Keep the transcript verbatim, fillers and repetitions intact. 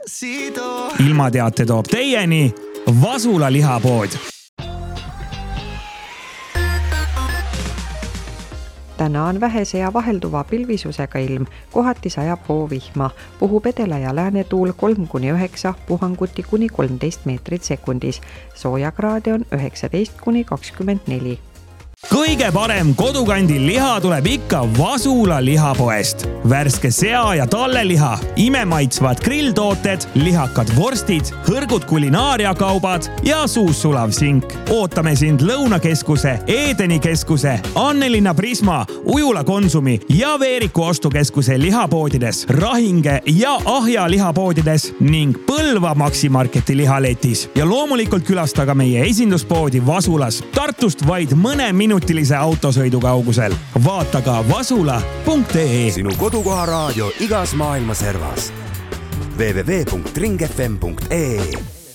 ilmateate toob teieni Vasula lihapood. Täna on vähese ja vahelduva pilvisusega ilm, kohati sajab hoovihma, puhub edela- ja läänetuul kolm kuni üheksa, puhanguti kuni kolmteist meetrit sekundis. Soojakraade on üheksateist kuni kakskümmend neli. Kõige parem kodukandil liha tuleb ikka Vasula lihapoest. Värske sea- ja talleliha, imemaitsvad grilltooted, lihakad vorstid, hõrgud kulinaariakaubad ja suus sulav sink. Ootame sind Lõunakeskuse, Edeni keskuse, Annelinna Prisma, Ujula Konsumi ja Veeriku ostukeskuse lihapoodides, Rahinge ja Ahja lihapoodides ning Põlva Maximarketi lihaletis. Ja loomulikult külastaga meie esinduspoodi Vasulas, Tartust vaid mõne minutilise autosõidu kaugusel. Vaata ka vasula punkt ee. Sinu kodukoha raadio igas maailma servas. w w w punkt ring f m punkt ee